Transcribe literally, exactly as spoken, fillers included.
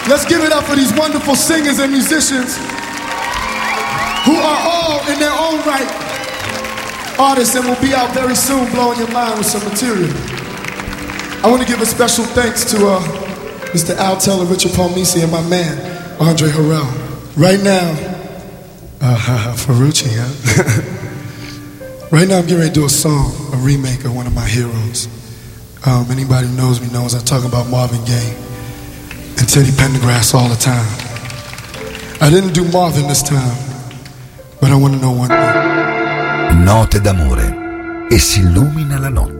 Let's give it up for these wonderful singers and musicians who are all in their own right artists and will be out very soon blowing your mind with some material. I want to give a special thanks to uh, Mister Al Teller, Richard Palmisi, and my man, Andre Harrell. Right now, uh, Ferrucci, huh? Right now I'm getting ready to do a song, a remake of one of my heroes. Um, anybody who knows me knows I talk about Marvin Gaye and Teddy Pendergrass all the time. I didn't do Marvin this time, but I want to know one thing. Note d'amore e si illumina la notte.